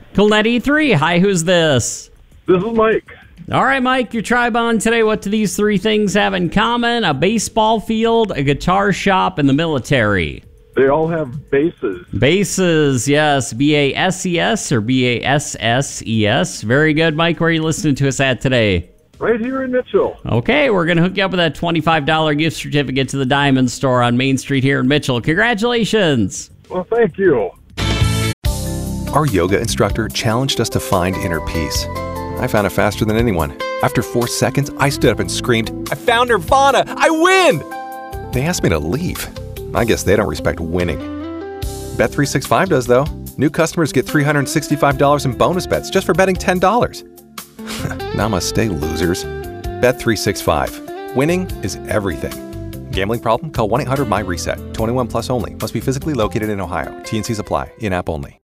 CoolNet E3. Hi, who's this? This is Mike. All right, Mike, your tribe on today. What do these three things have in common? A baseball field, a guitar shop, and the military. They all have bases. Bases, yes. B-A-S-E-S or B-A-S-S-E-S. Very good, Mike. Where are you listening to us at today? Right here in Mitchell. Okay, we're going to hook you up with that $25 gift certificate to the Diamond Store on Main Street here in Mitchell. Congratulations. Well, thank you. Our yoga instructor challenged us to find inner peace. I found it faster than anyone. After 4 seconds, I stood up and screamed, "I found Nirvana! I win!" They asked me to leave. I guess they don't respect winning. Bet365 does, though. New customers get $365 in bonus bets just for betting $10. Namaste, losers. Bet365. Winning is everything. Gambling problem? Call 1-800-MY-RESET. 21 plus only. Must be physically located in Ohio. T&Cs apply. In-app only.